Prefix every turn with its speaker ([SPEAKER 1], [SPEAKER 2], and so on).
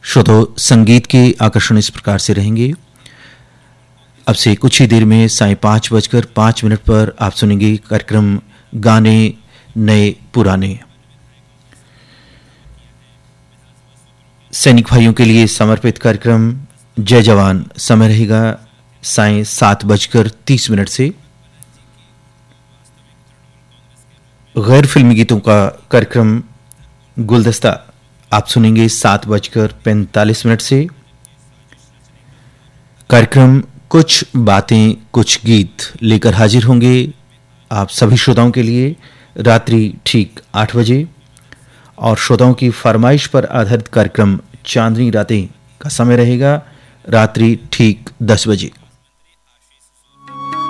[SPEAKER 1] श्रोताओं, संगीत के आकर्षण इस प्रकार से रहेंगे। अब से कुछ ही देर में 5:05 पर आप सुनेंगे कार्यक्रम गाने नए पुराने। सैनिक भाइयों के लिए समर्पित कार्यक्रम जय जवान समय रहेगा 7:30 से। गैर फिल्मी गीतों का कार्यक्रम गुलदस्ता आप सुनेंगे 7:45 से। कार्यक्रम कुछ बातें कुछ गीत लेकर हाजिर होंगे आप सभी श्रोताओं के लिए रात्रि ठीक 8 बजे। और श्रोताओं की फरमाइश पर आधारित कार्यक्रम चांदनी रातें का समय रहेगा रात्रि ठीक 10 बजे।